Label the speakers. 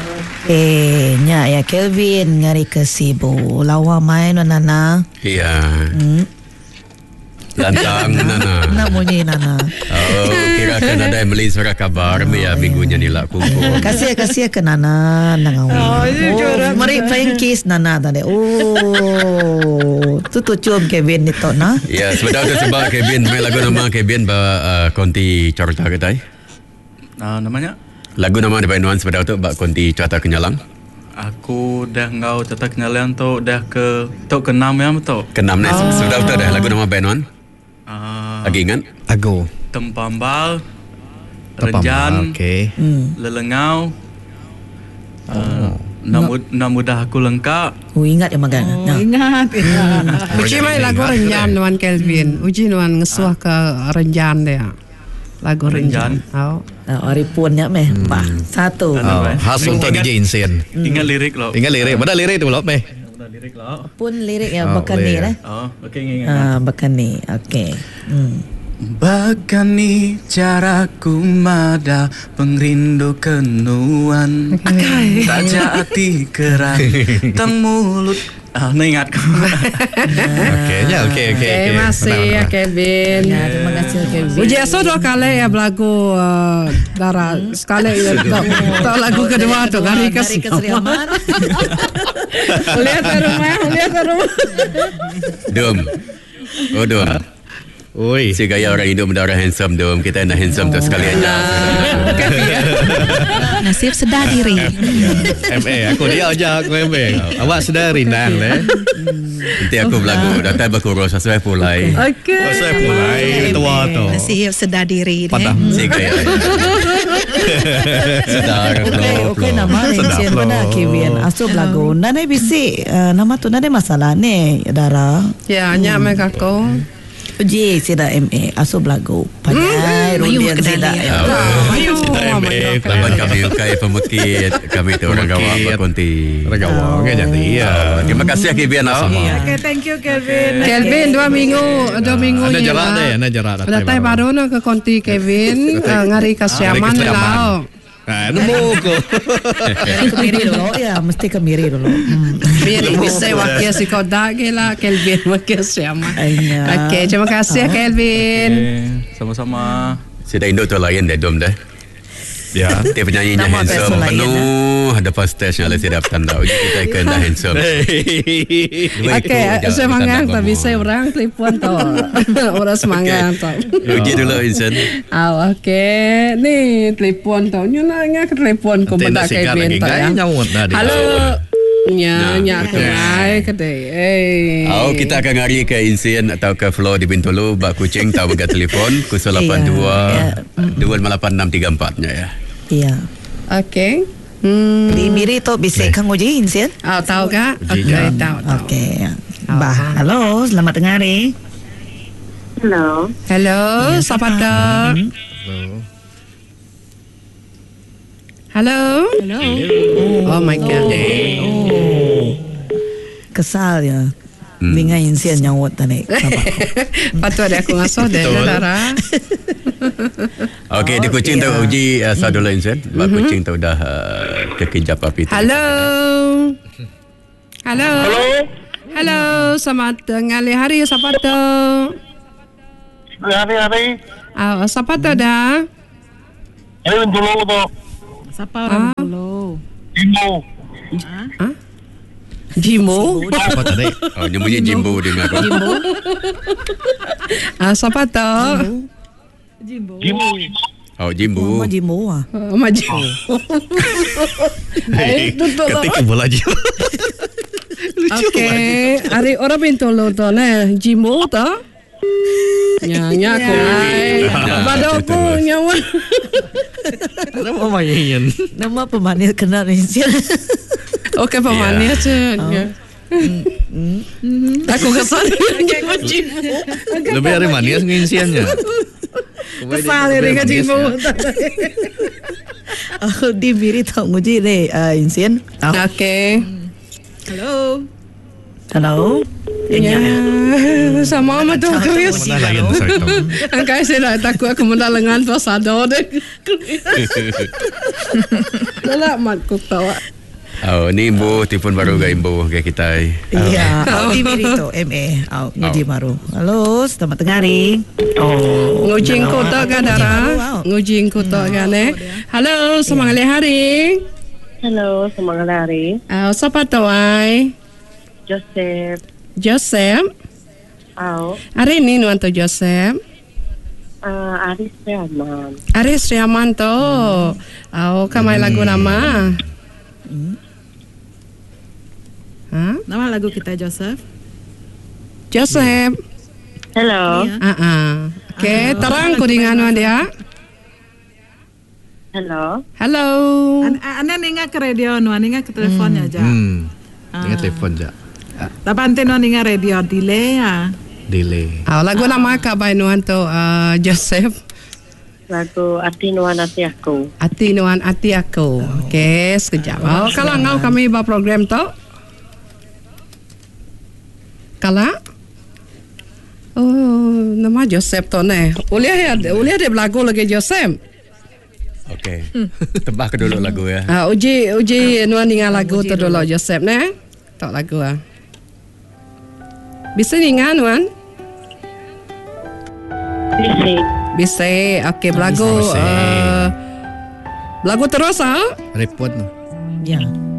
Speaker 1: Nya ya Kelvin ngari ke Sibu. Lawa main Nana.
Speaker 2: Iya. Lantang Nana.
Speaker 1: Nak bunyi Nana.
Speaker 2: Oh, kira kan ada yang beli surat kabar ya minggunya ni lah kumpul.
Speaker 1: Kasih ke Nana nang. Mari Frankis Nana tadi. Tu cium Kevin itu na.
Speaker 2: Ya, sebenarnya sebab Kevin main lagu nama Kevin konti carta ketai.
Speaker 3: Namanya?
Speaker 2: Lagu nama di Bainuan sebenarnya tu bak konti carta kenyalang.
Speaker 3: Aku dah ngau carta kenyalang tu dah ke ke-6 ya betul.
Speaker 2: Ke-6 ni sudah betul dah lagu nama Bainuan. Lagi ingat?
Speaker 4: Ago.
Speaker 3: Tempambal, Renjan, Lelengau. Nama dah aku lengkap.
Speaker 1: Ingat ya magan.
Speaker 5: Ingat. Uji main lagu Renjan Nuan Kelvin. Uji Nuan ngesuah ke Renjan dia. Lagu Renjan.
Speaker 1: Hari punnya meh. Satu.
Speaker 4: Khas untuk DJ Insane.
Speaker 3: Ingat lirik lo.
Speaker 4: Ingat lirik. Mana lirik tu belum meh?
Speaker 1: Pun lirik ya Bakani lah.
Speaker 3: Okey ingat.
Speaker 1: Bakani. Okey.
Speaker 3: Bakani caraku mada pengrindu kenuan. Saja hati kerang tang mulut. Ingat kau.
Speaker 5: Okey. Masih ya Kevin.
Speaker 1: Ya, terima kasih Kevin.
Speaker 5: Uji esok 2 kali ya lagu Dara. Sekali ya tak lagu kedua tu Gari Kesriaman. Lihat ke rumah.
Speaker 2: Dom. Oh Dom.
Speaker 4: Oi.
Speaker 2: Si gaya orang hidup mendarah handsome Dom. Kita nak handsome tu sekali aja.
Speaker 6: Nasib sedar diri.
Speaker 4: MA aku dia ajak aku MA. Awak sedar rindang le.
Speaker 2: Nanti aku berlagu. Datang berkurus sesuai pulai.
Speaker 5: Okey.
Speaker 4: Saya mulai tua tu.
Speaker 6: Nasib sedar diri.
Speaker 4: Padah.
Speaker 2: Si gaya. Sedar.
Speaker 1: Okey nama Insien pada Kevin. Asup lagu. Nana bisi nama tu nana masalah ni Dara.
Speaker 5: Ya, nyak mereka kau.
Speaker 1: Uji sida MA asup lagu. Panjai rudian sida.
Speaker 2: Laban kami ukai pemukit. Kami tu orang gawang berkonti.
Speaker 4: Orang gawang kan jadi ya.
Speaker 2: Terima kasih Kevin.
Speaker 5: Okay, thank you Kelvin. Kelvin 2 minggu
Speaker 4: Ada jarak deh, ada jarak.
Speaker 5: Datang baru nak ke konti Kevin ngari Kasiaman lah.
Speaker 4: Nemu ko.
Speaker 1: Kemiri dulu ya, mesti kemiri dulu.
Speaker 5: Biar bisa wakil si kodak lah Kelvin wakil siapa. Okey, terima kasih Kelvin.
Speaker 3: Sama-sama.
Speaker 2: Sudah induk tu lain dah Dom dah.
Speaker 4: Ya.
Speaker 2: Dia penyanyinya handsome penuh depan stage yang saya dapat tanda uji kita akan dah handsome.
Speaker 5: Okey, semangat tapi saya orang telefon tu. Orang semangat tu.
Speaker 2: Uji dulu Insan.
Speaker 5: Okey. Ni telefon tu. Nyuna ngak telefon ko pada Kevin tu ya. Halo. Nya aku ai kedai.
Speaker 2: Kita akan ngari ke Insan atau ke Flow di Bintulu bak kucing tahu ke telefon 082 258 nya ya.
Speaker 1: Iya.
Speaker 5: Okey.
Speaker 1: Di miri tu bisa kang uji Insien?
Speaker 5: Tahu kak? Okey, tahu.
Speaker 1: Okey. Bah, halo, selamat dengar.
Speaker 5: Hello, siapa tu? Hello. Oh my god.
Speaker 1: Kesal ya. Dengan Insien nyawut tadi.
Speaker 5: Patut ada aku ngasuh deh Dara.
Speaker 2: Okey, di kucing tu uji sadula Insan. Bak kucing tu dah kekejap api tu.
Speaker 5: Hello. Hello, selamat ngali hari siapa tu?
Speaker 7: Hari.
Speaker 5: Siapa tu dah?
Speaker 7: Ayun dulu tu.
Speaker 6: Siapa orang dulu?
Speaker 5: Jimbo.
Speaker 4: Apa tadi?
Speaker 2: Namanya Jimbo dia ngaku.
Speaker 5: Siapa tu?
Speaker 6: Jimbo.
Speaker 2: Jimbo.
Speaker 1: Jimbo ah.
Speaker 5: Maju.
Speaker 4: Ketik bola je.
Speaker 5: Okey, hari orang bintolo tu ne Jimbo tu. Nya ko ai. Bado ko nyawa.
Speaker 4: Nama main.
Speaker 1: Nama pemanis kenal Insien.
Speaker 5: Okey, pemanis je. Aku kesal dengan Jimbo.
Speaker 4: Lebih hari manis nginsiannya.
Speaker 5: Kesal dengan Jimbo.
Speaker 1: Di miri tu uji deh Insien.
Speaker 5: Okey.
Speaker 1: Hello.
Speaker 5: Ya, sama ama tu guys.
Speaker 4: Mana lagi tu saya tahu.
Speaker 5: Angkai saya takut aku mendalangan tu sadar deh. Dalam mat ku tahu.
Speaker 2: Oh, ni Imbu telefon baru ke Imbu ke kita.
Speaker 1: Ya, TV itu MA. Ngudi baru. Halo, selamat tengari.
Speaker 5: Ngujing ku tak kan Dara? Ngujing ku tak kan Halo, semangat hari.
Speaker 8: Hello, semangat hari.
Speaker 5: Siapa tu ai?
Speaker 8: Joseph.
Speaker 5: Joseph. Hari ni nuan tu Joseph.
Speaker 8: Aris Riaman.
Speaker 5: Aris Riaman tu. Kamai lagu nama.
Speaker 6: Nama lagu kita Joseph.
Speaker 5: Joseph.
Speaker 8: Hello.
Speaker 5: Okay, terang ku dengan dia.
Speaker 8: Hello.
Speaker 5: Hello.
Speaker 6: Ane ninga ke radio nuan ninga ke telefonnya aja.
Speaker 4: Ingat telefon je.
Speaker 6: Tapi ante nuan ninga radio delay ya.
Speaker 4: Delay.
Speaker 5: Lagu nama kabai nuan tu Joseph.
Speaker 8: Lagu Ati Nuan Ati Aku.
Speaker 5: Ati Nuan Ati Aku. Okay, sekejap. Kalau ngau kami buat program tu. Kalau? Nama Joseph tu ne. Uliah dia lagu lagi Joseph.
Speaker 2: Okey. Tebah ke dulu lagu ya.
Speaker 5: Uji nuan dengar lagu tu dulu Joseph ne. Tak lagu Bisa dengar nuan? Bisa. Okey, lagu terus
Speaker 4: Report tu.
Speaker 1: Ya.